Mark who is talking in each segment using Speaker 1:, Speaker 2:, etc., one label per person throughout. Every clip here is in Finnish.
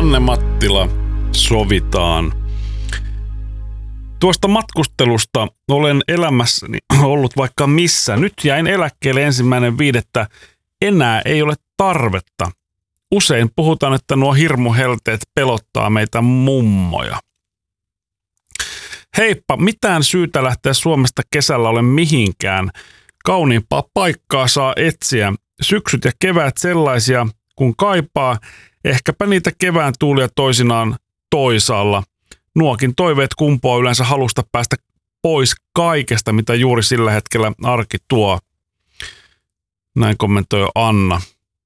Speaker 1: Janne Mattila, sovitaan. Tuosta matkustelusta olen elämässäni ollut vaikka missä. Nyt jäin eläkkeelle 1.5. Enää ei ole tarvetta. Usein puhutaan, että nuo hirmuhelteet pelottaa meitä mummoja. Heippa, mitään syytä lähteä Suomesta kesällä ole mihinkään. Kauniimpaa paikkaa saa etsiä. Syksyt ja keväät sellaisia, kun kaipaa. Ehkäpä niitä kevään tuulia toisinaan toisaalla. Nuokin toiveet kumpuaa yleensä halusta päästä pois kaikesta, mitä juuri sillä hetkellä arki tuo. Näin kommentoi Anna.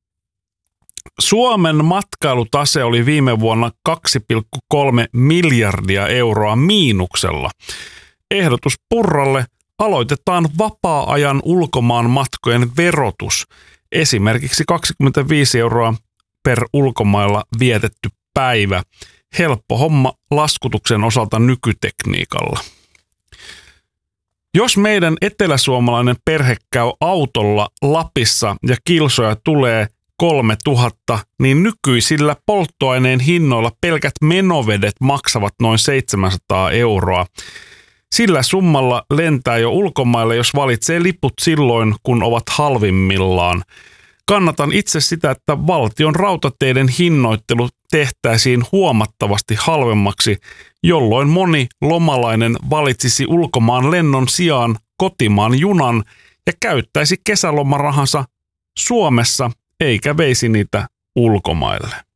Speaker 1: Suomen matkailutase oli viime vuonna 2,3 miljardia euroa miinuksella. Ehdotus Purralle: aloitetaan vapaa-ajan ulkomaan matkojen verotus. Esimerkiksi 25 euroa per ulkomailla vietetty päivä. Helppo homma laskutuksen osalta nykytekniikalla. Jos meidän eteläsuomalainen perhe käy autolla Lapissa ja kilsoja tulee 3000, niin nykyisillä polttoaineen hinnoilla pelkät menovedet maksavat noin 700 euroa. Sillä summalla lentää jo ulkomaille, jos valitsee liput silloin, kun ovat halvimmillaan. Kannatan itse sitä, että valtion rautateiden hinnoittelu tehtäisiin huomattavasti halvemmaksi, jolloin moni lomalainen valitsisi ulkomaan lennon sijaan kotimaan junan ja käyttäisi kesälomarahansa Suomessa eikä veisi niitä ulkomaille.